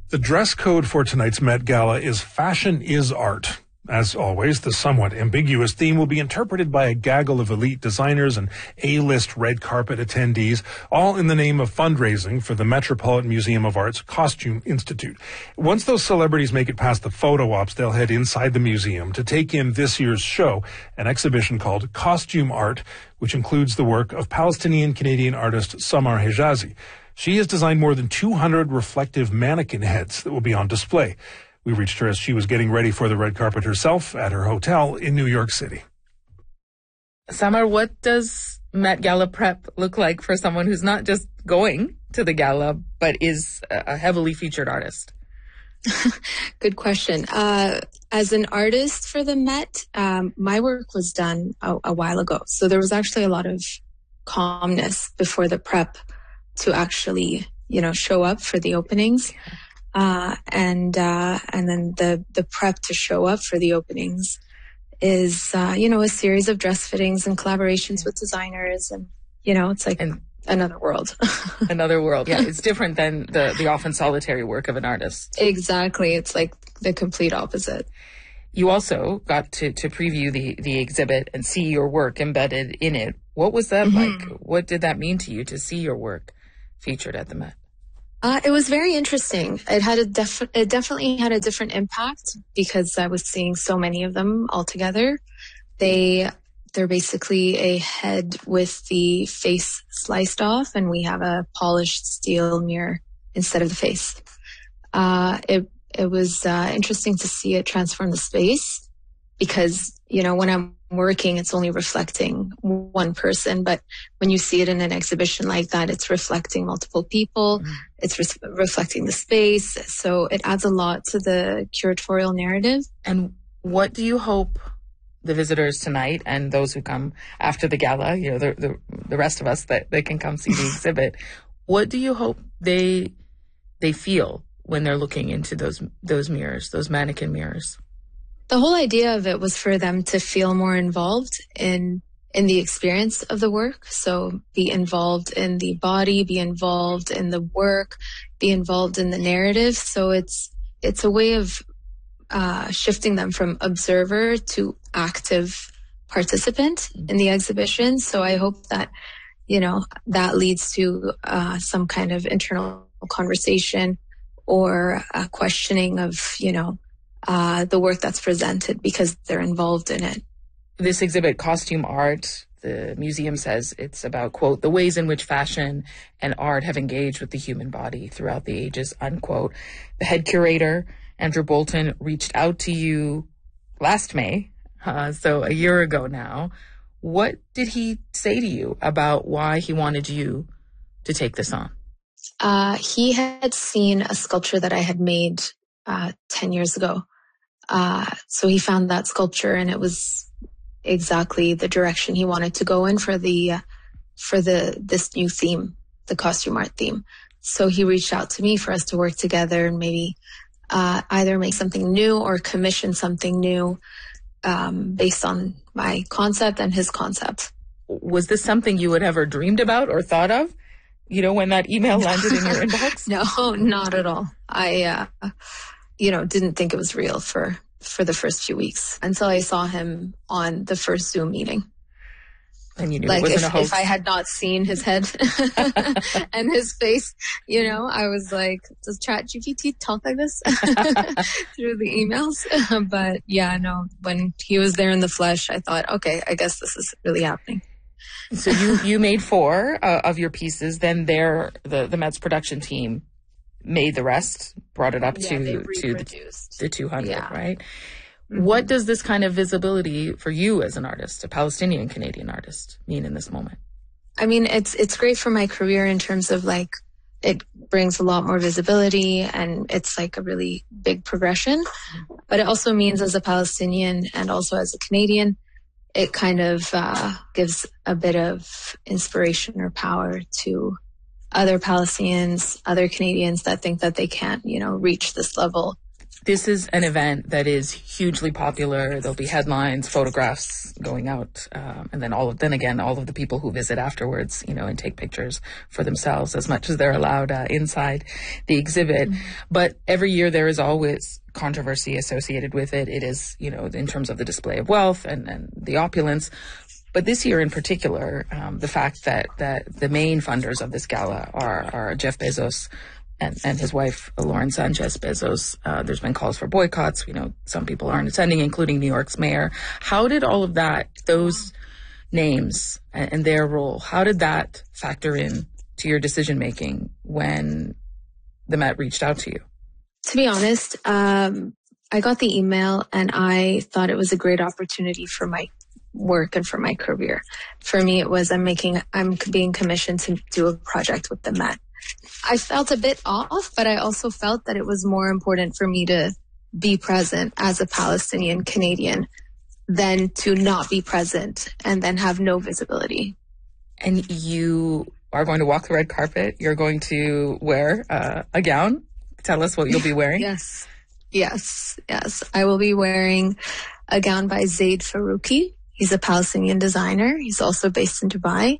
The dress code for tonight's Met Gala is Fashion is Art. As always, the somewhat ambiguous theme will be interpreted by a gaggle of elite designers and A-list red carpet attendees, all in the name of fundraising for the Metropolitan Museum of Art's Costume Institute. Once those celebrities make it past the photo ops, they'll head inside the museum to take in this year's show, an exhibition called Costume Art, which includes the work of Palestinian-Canadian artist Samar Hejazi. She has designed more than 200 reflective mannequin heads that will be on display. We reached her as she was getting ready for the red carpet herself at her hotel in New York City. Samar, what does Met Gala prep look like for someone who's not just going to the gala, but is a heavily featured artist? Good question. As an artist for the Met, my work was done a while ago. So there was actually a lot of calmness before the prep to actually, show up for the openings. And then the prep to show up for the openings is, a series of dress fittings and collaborations with designers. And, it's like another world. Another world. Yeah. It's different than the often solitary work of an artist. Exactly. It's like the complete opposite. You also got to preview the exhibit and see your work embedded in it. What was that like? What did that mean to you to see your work featured at the Met? It was very interesting. It definitely had a different impact because I was seeing so many of them all together. They're basically a head with the face sliced off, and we have a polished steel mirror instead of the face. It was interesting to see it transform the space because, when I'm working, it's only reflecting one person. But when you see it in an exhibition like that, it's reflecting multiple people. It's reflecting the space. So it adds a lot to the curatorial narrative. And what do you hope the visitors tonight and those who come after the gala, the rest of us that they can come see the exhibit, what do you hope they feel when they're looking into those mirrors, those mannequin mirrors? The whole idea of it was for them to feel more involved in the experience of the work. So be involved in the body, be involved in the work, be involved in the narrative. So it's a way of shifting them from observer to active participant in the exhibition. So I hope that, that leads to some kind of internal conversation or a questioning of, the work that's presented because they're involved in it. This exhibit, Costume Art, the museum says it's about, quote, the ways in which fashion and art have engaged with the human body throughout the ages, unquote. The head curator, Andrew Bolton, reached out to you last May, so a year ago now. What did he say to you about why he wanted you to take this on? He had seen a sculpture that I had made 10 years ago. So he found that sculpture and it was exactly the direction he wanted to go in for this new theme, the costume art theme. So he reached out to me for us to work together and maybe either make something new or commission something new based on my concept and his concept. Was this something you had ever dreamed about or thought of? When that email landed in your inbox? No, not at all. I didn't think it was real for the first few weeks until I saw him on the first Zoom meeting. And you knew it wasn't a hoax. If I had not seen his head and his face, I was like, does ChatGPT talk like this through the emails? But yeah, no, when he was there in the flesh, I thought, okay, I guess this is really happening. So you made 4 of your pieces. Then the Met's production team made the rest, brought it up to the 200, right? Mm-hmm. What does this kind of visibility for you as an artist, a Palestinian Canadian artist, mean in this moment? I mean, it's great for my career in terms of like it brings a lot more visibility and it's like a really big progression. But it also means as a Palestinian and also as a Canadian, it kind of gives a bit of inspiration or power to other Palestinians, other Canadians that think that they can't, reach this level This is an event that is hugely popular. There'll be headlines, photographs going out, and then all of the people who visit afterwards, and take pictures for themselves as much as they're allowed inside the exhibit. Mm-hmm. But every year there is always controversy associated with it. It is, in terms of the display of wealth and the opulence. But this year in particular, the fact that the main funders of this gala are Jeff Bezos and his wife, Lauren Sanchez Bezos. There's been calls for boycotts. Some people aren't attending, including New York's mayor. How did all of that, those names and their role, how did that factor in to your decision-making when the Met reached out to you? To be honest, I got the email and I thought it was a great opportunity for my work and for my career. For me, it was I'm being commissioned to do a project with the Met. I felt a bit off, but I also felt that it was more important for me to be present as a Palestinian Canadian than to not be present and then have no visibility. And you are going to walk the red carpet. You're going to wear a gown. Tell us what you'll be wearing. Yes. I will be wearing a gown by Zaid Farouki. He's a Palestinian designer. He's also based in Dubai.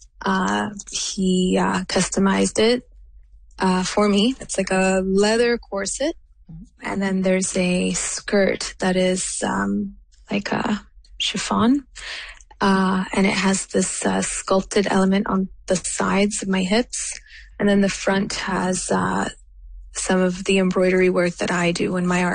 He customized it for me. It's like a leather corset. And then there's a skirt that is like a chiffon. And it has this sculpted element on the sides of my hips. And then the front has some of the embroidery work that I do in my art.